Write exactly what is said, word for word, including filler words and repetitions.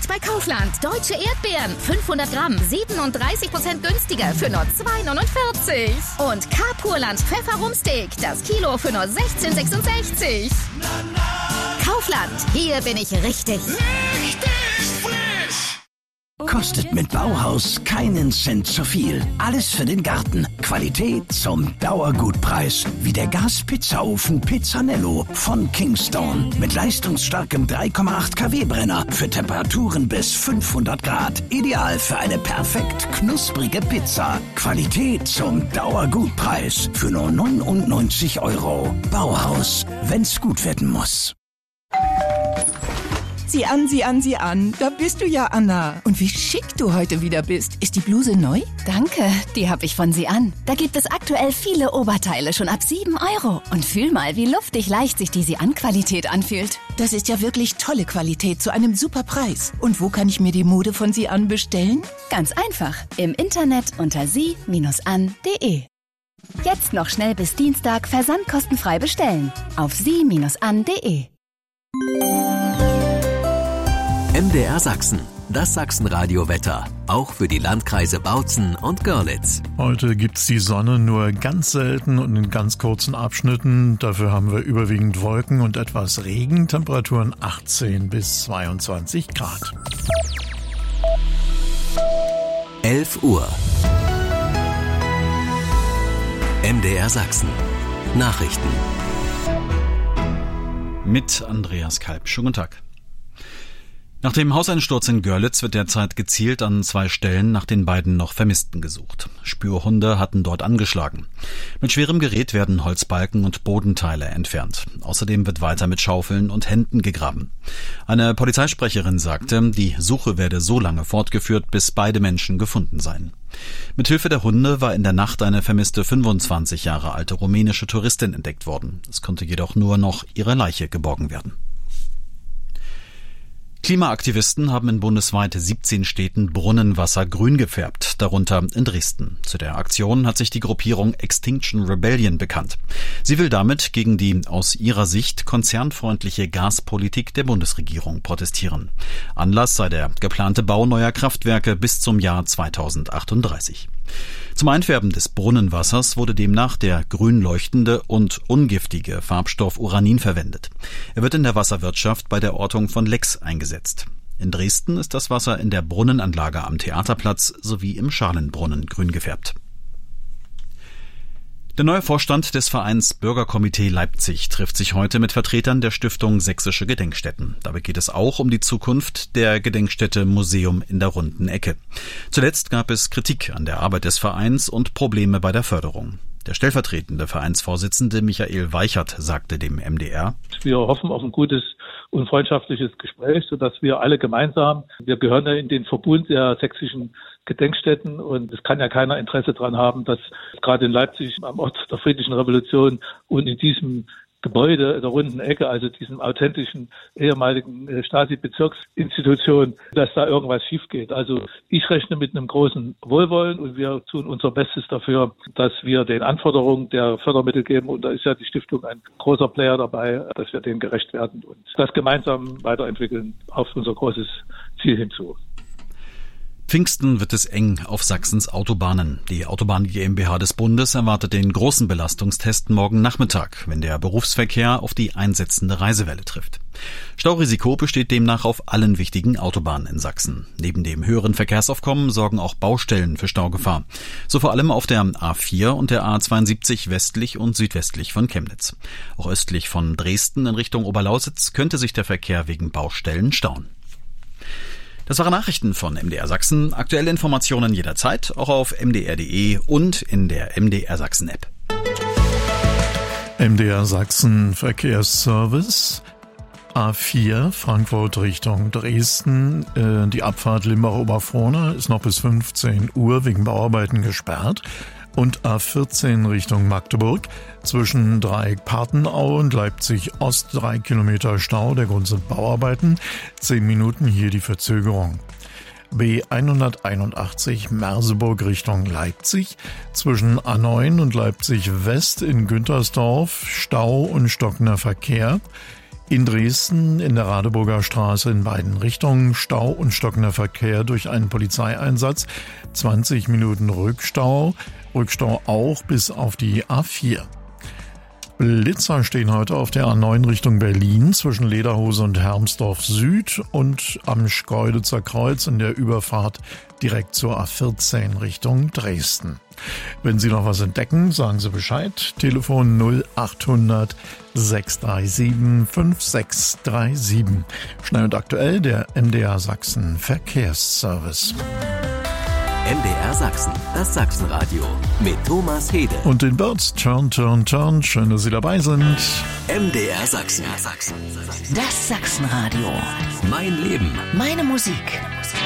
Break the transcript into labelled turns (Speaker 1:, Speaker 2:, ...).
Speaker 1: Jetzt bei Kaufland. Deutsche Erdbeeren. fünfhundert Gramm. siebenunddreißig Prozent günstiger für nur zwei neunundvierzig. Und K-Purland Pfefferumsteak. Das Kilo für nur sechzehn sechsundsechzig. Kaufland. Hier bin ich richtig.
Speaker 2: Richtig frisch.
Speaker 3: Kostet mit Bauhaus keinen Cent zu viel. Alles für den Garten. Qualität zum Dauergutpreis. Wie der Gaspizzaofen Pizzanello von Kingstone. Mit leistungsstarkem drei Komma acht Kilowatt Brenner für Temperaturen bis fünfhundert Grad. Ideal für eine perfekt knusprige Pizza. Qualität zum Dauergutpreis. Für nur neunundneunzig Euro. Bauhaus. Wenn's gut werden muss.
Speaker 4: Sieh an, sieh an, sieh an. Da bist du ja, Anna. Und wie schick du heute wieder bist. Ist die Bluse neu?
Speaker 5: Danke, die habe ich von Sie an. Da gibt es aktuell viele Oberteile schon ab sieben Euro. Und fühl mal, wie luftig leicht sich die Sie an Qualität anfühlt.
Speaker 4: Das ist ja wirklich tolle Qualität zu einem super Preis. Und wo kann ich mir die Mode von Sie an bestellen?
Speaker 5: Ganz einfach. Im Internet unter sie Bindestrich an punkt de. Jetzt noch schnell bis Dienstag versandkostenfrei bestellen. Auf sie Bindestrich an punkt de.
Speaker 6: M D R Sachsen, das Sachsenradio-Wetter, auch für die Landkreise Bautzen und Görlitz.
Speaker 7: Heute gibt's die Sonne nur ganz selten und in ganz kurzen Abschnitten. Dafür haben wir überwiegend Wolken und etwas Regen, Temperaturen achtzehn bis zweiundzwanzig Grad.
Speaker 6: elf Uhr. M D R Sachsen. Nachrichten.
Speaker 8: Mit Andreas Kalb. Schönen guten Tag. Nach dem Hauseinsturz in Görlitz wird derzeit gezielt an zwei Stellen nach den beiden noch Vermissten gesucht. Spürhunde hatten dort angeschlagen. Mit schwerem Gerät werden Holzbalken und Bodenteile entfernt. Außerdem wird weiter mit Schaufeln und Händen gegraben. Eine Polizeisprecherin sagte, die Suche werde so lange fortgeführt, bis beide Menschen gefunden seien. Mithilfe der Hunde war in der Nacht eine vermisste fünfundzwanzig Jahre alte rumänische Touristin entdeckt worden. Es konnte jedoch nur noch ihre Leiche geborgen werden. Klimaaktivisten haben in bundesweit siebzehn Städten Brunnenwasser grün gefärbt, darunter in Dresden. Zu der Aktion hat sich die Gruppierung Extinction Rebellion bekannt. Sie will damit gegen die aus ihrer Sicht konzernfreundliche Gaspolitik der Bundesregierung protestieren. Anlass sei der geplante Bau neuer Kraftwerke bis zum Jahr zweitausendachtunddreißig. Zum Einfärben des Brunnenwassers wurde demnach der grün leuchtende und ungiftige Farbstoff Uranin verwendet. Er wird in der Wasserwirtschaft bei der Ortung von Lecks eingesetzt. In Dresden ist das Wasser in der Brunnenanlage am Theaterplatz sowie im Schalenbrunnen grün gefärbt. Der neue Vorstand des Vereins Bürgerkomitee Leipzig trifft sich heute mit Vertretern der Stiftung Sächsische Gedenkstätten. Dabei geht es auch um die Zukunft der Gedenkstätte Museum in der Runden Ecke. Zuletzt gab es Kritik an der Arbeit des Vereins und Probleme bei der Förderung. Der stellvertretende Vereinsvorsitzende Michael Weichert sagte dem M D R:
Speaker 9: Wir hoffen auf ein gutes und freundschaftliches Gespräch, sodass wir alle gemeinsam, wir gehören ja in den Verbund der sächsischen Gedenkstätten und es kann ja keiner Interesse daran haben, dass gerade in Leipzig am Ort der Friedlichen Revolution und in diesem Gebäude der Runden Ecke, also diesem authentischen ehemaligen Stasi-Bezirksinstitution, dass da irgendwas schief geht. Also ich rechne mit einem großen Wohlwollen und wir tun unser Bestes dafür, dass wir den Anforderungen der Fördermittel geben, und da ist ja die Stiftung ein großer Player dabei, dass wir denen gerecht werden und das gemeinsam weiterentwickeln auf unser großes Ziel hinzu.
Speaker 8: Pfingsten wird es eng auf Sachsens Autobahnen. Die Autobahn GmbH des Bundes erwartet den großen Belastungstest morgen Nachmittag, wenn der Berufsverkehr auf die einsetzende Reisewelle trifft. Staurisiko besteht demnach auf allen wichtigen Autobahnen in Sachsen. Neben dem höheren Verkehrsaufkommen sorgen auch Baustellen für Staugefahr. So vor allem auf der A vier und der A zweiundsiebzig westlich und südwestlich von Chemnitz. Auch östlich von Dresden in Richtung Oberlausitz könnte sich der Verkehr wegen Baustellen stauen. Das waren Nachrichten von M D R Sachsen. Aktuelle Informationen jederzeit, auch auf m d r punkt d e und in der M D R Sachsen App.
Speaker 7: M D R Sachsen Verkehrsservice. A vier Frankfurt Richtung Dresden. Äh, die Abfahrt Limbach-Oberfrohna ist noch bis fünfzehn Uhr wegen Bauarbeiten gesperrt. Und A vierzehn Richtung Magdeburg zwischen Dreieck-Partenau und Leipzig-Ost drei Kilometer Stau. Der Grund sind Bauarbeiten. Zehn Minuten hier die Verzögerung. B hunderteinundachtzig Merseburg Richtung Leipzig zwischen A neun und Leipzig West in Güntersdorf Stau und stockender Verkehr. In Dresden in der Radeburger Straße in beiden Richtungen Stau und stockender Verkehr durch einen Polizeieinsatz. zwanzig Minuten Rückstau. Rückstau auch bis auf die A vier. Blitzer stehen heute auf der A neun Richtung Berlin zwischen Lederhose und Hermsdorf Süd und am Schkeuditzer Kreuz in der Überfahrt direkt zur A vierzehn Richtung Dresden. Wenn Sie noch was entdecken, sagen Sie Bescheid. Telefon null achthundert sechs drei sieben fünf sechs drei sieben. Schnell und aktuell der M D R Sachsen Verkehrsservice.
Speaker 6: M D R Sachsen, das Sachsenradio mit Thomas Hede.
Speaker 7: Und den Birds Turn, Turn, Turn. Schön, dass Sie dabei sind.
Speaker 6: M D R Sachsen.
Speaker 10: Das Sachsenradio.
Speaker 6: Mein Leben.
Speaker 10: Meine Musik.